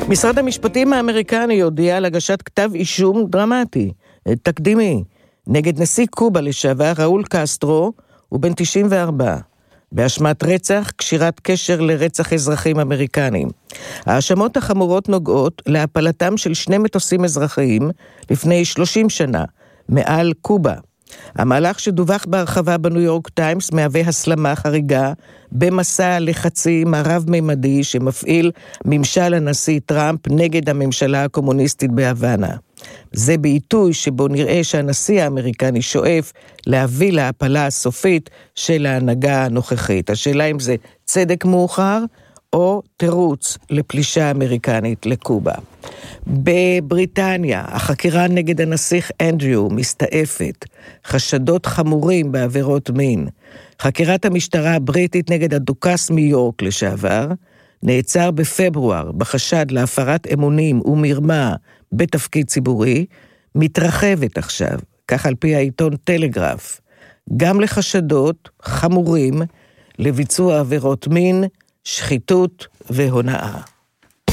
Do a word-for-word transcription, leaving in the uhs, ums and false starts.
משרד המשפטים האמריקני הודיע על הגשת כתב אישום דרמטי, תקדימי, נגד נשיא קובה לשעבר ראול קסטרו, הוא בן תשעים וארבע, באשמת רצח, קשירת קשר לרצח אזרחים אמריקנים. האשמות החמורות נוגעות להפלתם של שני מטוסים אזרחיים לפני שלושים שנה, מעל קובה. המהלך שדווח בהרחבה בניו יורק טיימס מהווה הסלמה חריגה במסע לחצים הרב-ממדי שמפעיל ממשל הנשיא טראמפ נגד הממשלה הקומוניסטית בהוואנה. זה בעיתוי שבו נראה שהנשיא האמריקני שואף להביא להפלה הסופית של ההנהגה הנוכחית. השאלה אם זה צדק מאוחר או תירוץ לפלישה אמריקנית לקובה. בבריטניה, החקירה נגד הנסיך אנדריו מסתעפת, חשדות חמורים בעבירות מין. חקירת המשטרה הבריטית נגד הדוכס מיורק לשעבר, נעצר בפברואר בחשד להפרת אמונים ומרמה בתפקיד ציבורי, מתרחבת עכשיו, כך על פי העיתון טלגרף, גם לחשדות חמורים לביצוע עבירות מין, שחיתות והונאה.